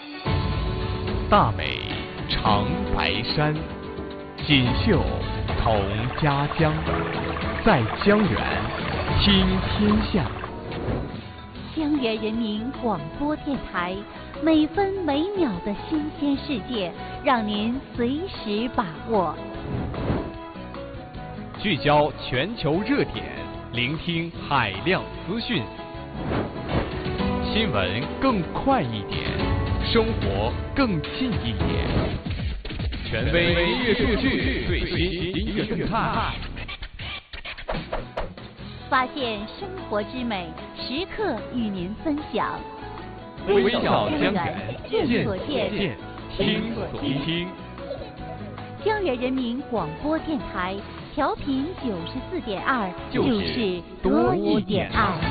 大美长白山，锦绣同家乡，在江源听天下。 江源人民广播电台，每分每秒的新鲜世界，让您随时把握。 聚焦全球热点，聆听海量资讯，新闻更快一点，生活更近一点。权威音乐数据，最新音乐动态， 发现生活之美，时刻与您分享。 微笑江源， 见所见， 听所听。 江源人民广播电台，调频94.2，就是多一点爱。